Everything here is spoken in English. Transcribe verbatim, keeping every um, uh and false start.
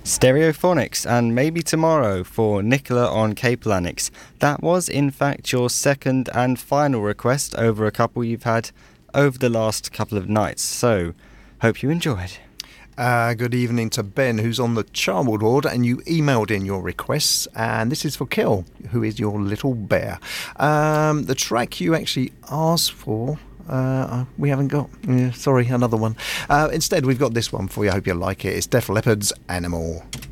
Stereophonics and Maybe Tomorrow for Nicola on Cape Lanix. That was in fact your second and final request over a couple you've had over the last couple of nights, so hope you enjoyed. Uh, good evening to Ben, who's on the Charwood ward, and you emailed in your requests, and this is for Kill, who is your little bear. Um, the track you actually asked for, uh, we haven't got. Yeah, sorry, another one. Uh, instead, we've got this one for you. I hope you like it. It's Def Leppard's Animal.